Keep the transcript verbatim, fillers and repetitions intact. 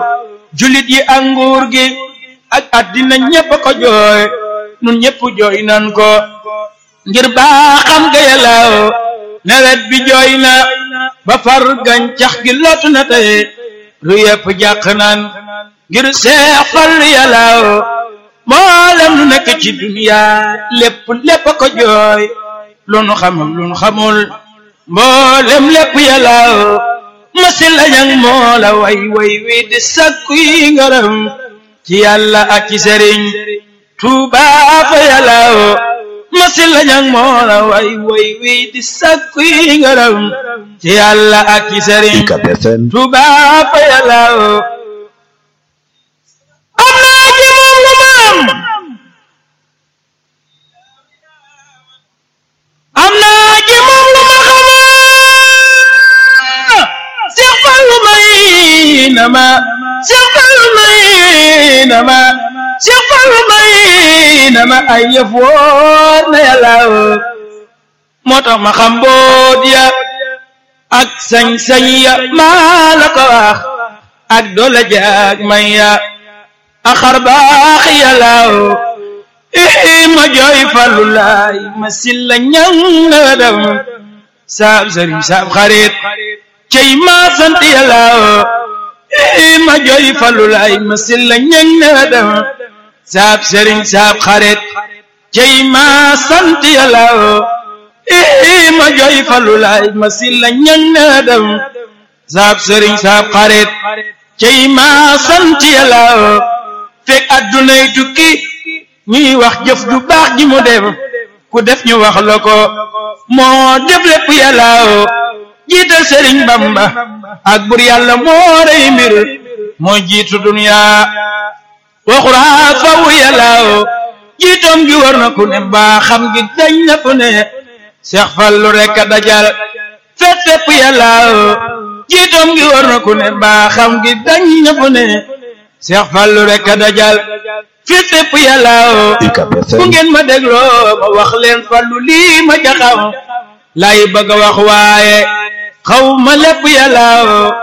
julit yi ak nguur gi ak àddina ñépp ko jooy nun ñépp jooy nan ko ngir baaxam ga yàllaaw nawet bi jooy na ba far gàncax gi lottu na tey ru yépp jàq naan ngir Seex Fallu yàllaaw mboolem lu nekk ci duniya lépp lépp ko jooy lu nu xamul lu nu xamul mboolem lépp yàllaaw masil la ñang moo la way way wi di sakku yi ngaram ci yàlla ak ci sëriñ Tuuba fa yàllaaw masil la ñang moo la way way wi di sakku yi ngaram ci yàlla ak ci sëriñ Tuuba fa yàllaaw am naa ci moom lu maam am naa ci moom lu ma xamaa Seex Fallu may na ma Seex Fallu may na ma Seex Fallu may na ma ay yëf wóor na yàllaaw moo tax ma xam boot ya ak sañ-sañ ya maa la ko wax ak doole jaag may ya ak xar baax yàllaaw ii ma jooy Fallu laay ma silla ñang na dem saab sëriñ saab xarit cey ma sant yàllaaw ii ma jooy Fallu laay ma silla ñang na dem saab sëriñ saab xarit cey ma sant yàllaaw ii ma jooy Fallu laay ma silla ñang na dem saab sëriñ saab xarit cey ma sant yàllaaw fekk addunay tukki ñuy wax jëf du baax ji mu def ku def ñu wax la ko moo def lépp yàllaaw jiital Sëriñ Bamba ak bur yàlla moo rey mbir moo jiitu dunya waxuraa faw yàllaaw jiitoom gi war na ku ne baaxam gi dañ na fu ne Seex Fallu rekk a dajal fépp fépp yàllaaw jiitoom gi war na ku ne baaxam gi dañ na fu ne Seex Fallu rekk a dajal fépp fépp yàllaaw fu ngeen ma dégloo ma wax leen Fallu lii ma jaxam lay bëgg a wax waaye xaw ma lépp yàllaaw